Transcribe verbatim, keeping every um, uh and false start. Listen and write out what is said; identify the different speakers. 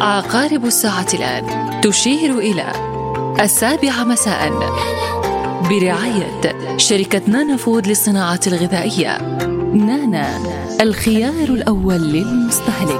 Speaker 1: عقارب الساعة الآن تشير إلى السابعة مساء، برعاية شركة نانا فود للصناعة الغذائية. نانا، الخيار الأول للمستهلك.